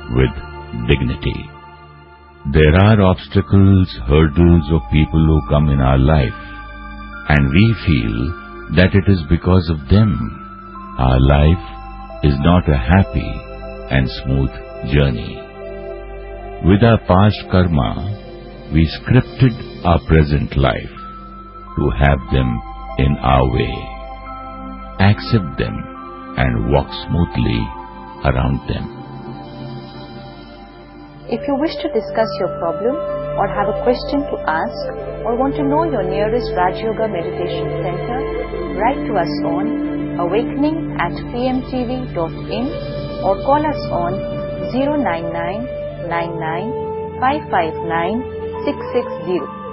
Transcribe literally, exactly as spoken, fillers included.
with dignity. There are obstacles, hurdles of people who come in our life, and we feel that it is because of them our life is not a happy and smooth journey. With our past karma, we scripted our present life to have them in our way, accept them and walk smoothly around them. If you wish to discuss your problem or have a question to ask or want to know your nearest Raj Yoga Meditation Center, write to us on awakening at p m t v dot in or call us on zero nine nine nine nine five five nine six six zero.